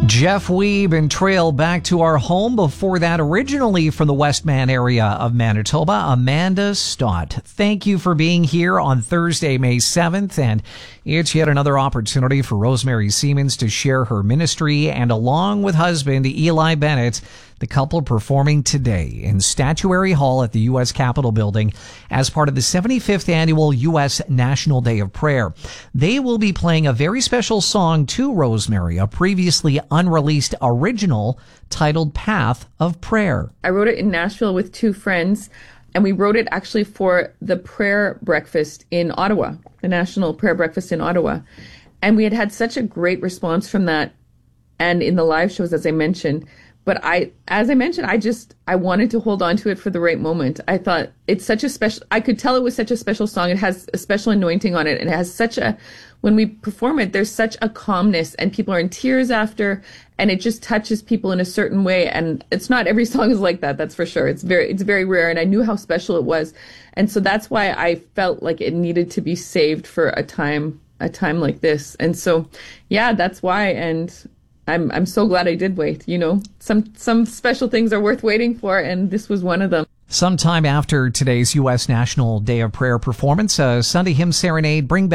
Jeff Weeb and Trail Back to Our Home. Before that, originally from the Westman area of Manitoba, Amanda Stott. Thank you for being here on Thursday, May 7th. And it's yet another opportunity for Rosemary Siemens to share her ministry. And along with husband Eli Bennett, the couple performing today in Statuary Hall at the U.S. Capitol Building as part of the 75th annual U.S. National Day of Prayer. They will be playing a very special song to Rosemary, a previously unreleased original titled Path of Prayer. I wrote it in Nashville with two friends, and we wrote it actually for the prayer breakfast in Ottawa, the National Prayer Breakfast in Ottawa. And we had such a great response from that, and in the live shows, as I mentioned. But I wanted to hold on to it for the right moment. I thought it's such a special, I could tell it was such a special song. It has a special anointing on it. And it has when we perform it, there's such a calmness and people are in tears after, and it just touches people in a certain way. And it's not every song is like that. That's for sure. It's very rare. And I knew how special it was. And so that's why I felt like it needed to be saved for a time like this. And so, yeah, that's why. And I'm so glad I did wait. You know, some special things are worth waiting for, and this was one of them. Sometime after today's U.S. National Day of Prayer performance, a Sunday hymn serenade, Bring Back